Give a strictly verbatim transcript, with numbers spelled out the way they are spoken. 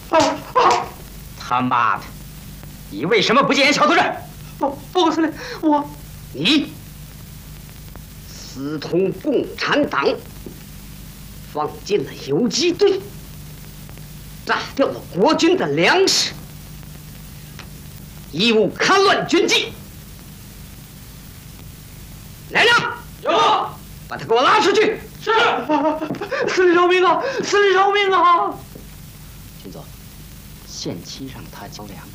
啊啊！ 他妈的，你为什么不戒严小头人？ 报报告司令，我你私通共产党，放进了游击队，炸掉了国军的粮食，义务戡乱军纪。来人！ 有， 把他给我拉出去！ 是，司令饶命啊！司令饶命啊！ 秦总，限期让他交粮。